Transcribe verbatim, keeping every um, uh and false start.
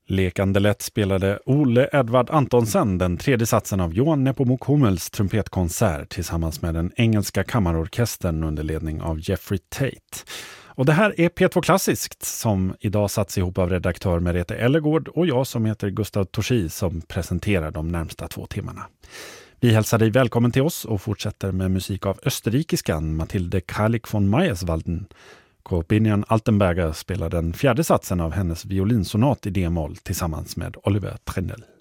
Lekande lätt spelade Ole Edvard Antonsen den tredje satsen av Johan Nepomuk Hummels trumpetkonsert tillsammans med den engelska kammarorkestern under ledning av Jeffrey Tate. Och det här är P två Klassiskt som idag satts ihop av redaktör Merete Ellegård och jag som heter Gustav Torsi som presenterar de närmsta två timmarna. Vi hälsar dig välkommen till oss och fortsätter med musik av österrikiskan Mathilde Karlik von Meyerswalden. Corbinian Altenberger spelar den fjärde satsen av hennes violinsonat i D-moll tillsammans med Oliver Trendel.